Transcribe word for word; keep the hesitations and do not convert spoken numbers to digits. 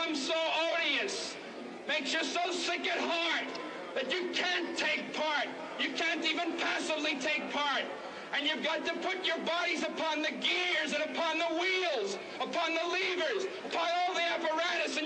becomes so odious, makes you so sick at heart that you can't take part. You can't even passively take part. And you've got to put your bodies upon the gears and upon the wheels, upon the levers, upon all the apparatus. And